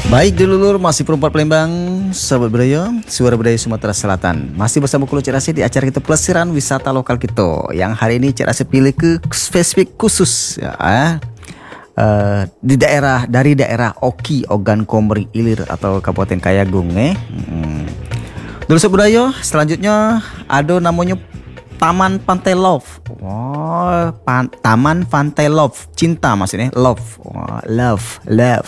Baik dulur, masih perempat Palembang, sahabat budaya, suara budaya Sumatera Selatan. Masih bersama Kulo Cik Rasid di acara kita pelesiran wisata lokal kita. Yang hari ini Cik Rasid pilih ke spesifik khusus ya, dari daerah Oki, Ogan Komering Ilir atau Kabupaten Kayagung. Dulur sahabat budaya, selanjutnya ada namanya Taman Pantai Love. Taman Pantai Love, cinta maksudnya, love. Love.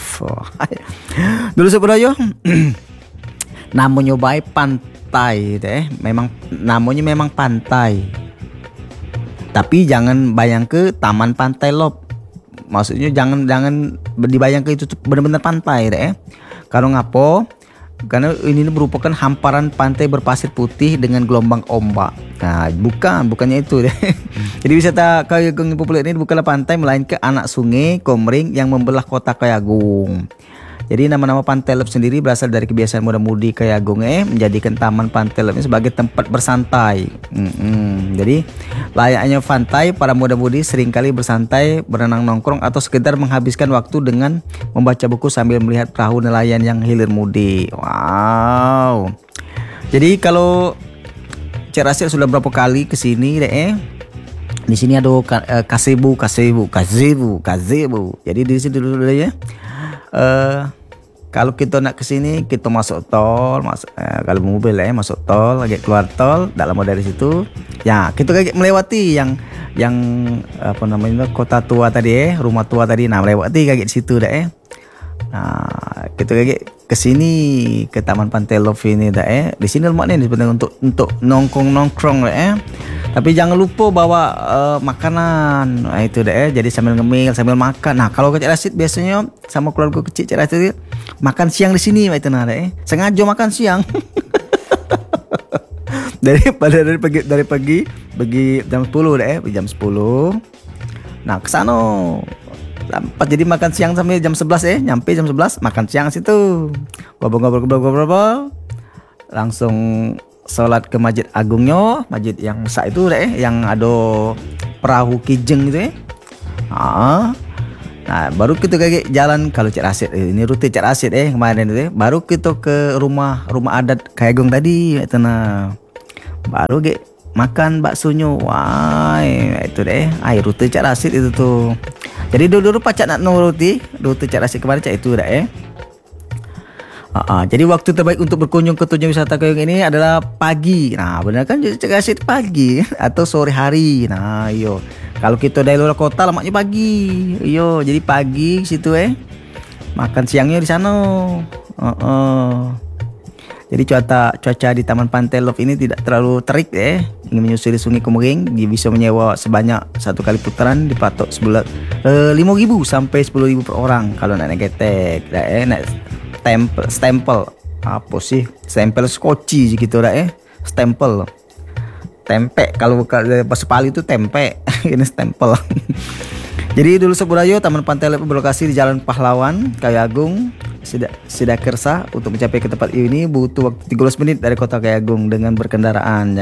Dulu sebenarnya namanya baik pantai deh. Namanya memang pantai. Tapi jangan bayang ke Taman Pantai Love. Maksudnya jangan dibayang ke itu benar-benar pantai deh. Karena ngapo? Karena ini merupakan hamparan pantai berpasir putih dengan gelombang ombak. Nah, bukannya itu deh. Jadi wisata Kayagung yang populer ini bukanlah pantai, melainkan anak sungai Komering yang membelah kota Kayagung. Jadi nama-nama Pantai Love sendiri berasal dari kebiasaan muda-mudi Kayagung menjadikan Taman Pantai Love ini sebagai tempat bersantai. Jadi layaknya pantai, para muda-mudi seringkali bersantai, berenang nongkrong atau sekedar menghabiskan waktu dengan membaca buku sambil melihat perahu nelayan yang hilir mudik. Wow. Jadi kalau Cik Rasid sudah berapa kali ke sini deh. Di sini ada gazebo. Jadi di sini dulu ya. Kalau kita nak ke sini, kita masuk tol, kalau mobil masuk tol, lagi keluar tol, tak lama dari situ, ya kita lagi melewati yang apa namanya kota tua tadi rumah tua tadi, nah melewati lagi di situ dah Nah, kita lagi ke sini ke Taman Pantai Love ini dah Di sini lemaknya sebenarnya untuk nongkrong Tapi jangan lupa bawa makanan. Nah, itu dah Jadi sambil ngemil, sambil makan. Nah, kalau ke Cik Rasid biasanya sama keluarga kecil Cik Rasid makan siang di sini itu sengaja makan siang. dari pagi jam 10 jam 10. Nah, ke sana jadi makan siang sampai jam 11 nyampe jam 11 makan siang situ. Ngobrol. Langsung sholat ke Masjid Agungnya, masjid yang besar itu yang ada perahu kijeng gitu Nah, baru kita kayak jalan kalau Cik Rasid ini rute Cik Rasid kemarin itu baru kita ke rumah adat Kayagung tadi baru makan baksonya. Wah, itu rute Cik Rasid itu tuh. Jadi dulu pacak nak rute Cik Rasid kemarin itu jadi waktu terbaik untuk berkunjung ke tujuan wisata Kayagung ini adalah pagi. Nah, benar kan Cik Rasid pagi atau sore hari. Nah, kalau kita dari luar kota lemaknya pagi. Jadi pagi situ makan siangnya di sana. Jadi cuaca di Taman Pantai Love ini tidak terlalu terik Ingin menyusuri Sungai Komering, dia bisa menyewa sebanyak satu kali putaran dipatok sebulan 5.000 sampai 10.000 per orang kalau naik getek. Naik stempel apa sih? Stempel skoci gitu stempel. Tempe kalau bahasa Pali itu tempe. Ini stempel. Jadi dulu seburayo Taman Pantai Love berlokasi di Jalan Pahlawan, Kayagung, Sidakersa. Untuk mencapai ke tempat ini butuh waktu 13 menit dari kota Kayagung dengan berkendaraan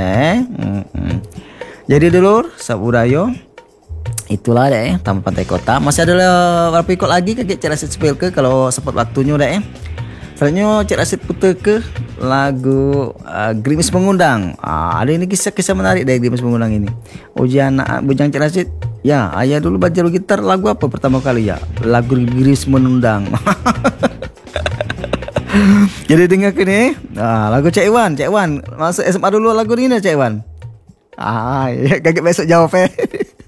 Jadi dulur saburayo itulah Taman Pantai Kota. Masih ada berapa ikut lagi ke Cik Rasid spill ke kalau sempat waktunya selanjutnya Cik Rasid putar ke lagu Gerimis Mengundang. Ada ini kisah-kisah menarik dari Gerimis Mengundang ini. Ujian bujang Cik Rasid, ya ayah dulu belajar gitar lagu apa pertama kali lagu Gerimis Mengundang. Jadi dengar ke ni lagu Cik Iwan masuk SMA dulu lagu ni Cik Iwan. Ya, kaget besok jawab